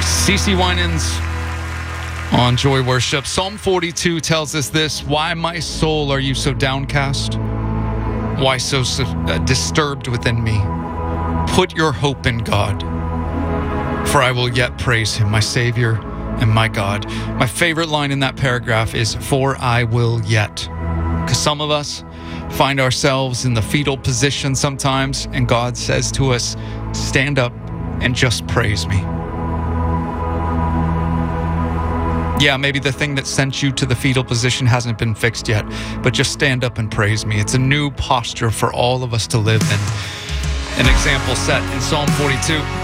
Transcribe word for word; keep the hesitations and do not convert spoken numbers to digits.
C C Winans on Joy Worship. Psalm forty-two tells us this: why, my soul, are you so downcast? Why so uh, disturbed within me? Put your hope in God, for I will yet praise him, my Savior and my God. My favorite line in that paragraph is, for I will yet. Because some of us find ourselves in the fetal position sometimes, and God says to us, stand up and just praise me. Yeah, maybe the thing that sent you to the fetal position hasn't been fixed yet, but just stand up and praise me. It's a new posture for all of us to live in. An example set in Psalm forty-two.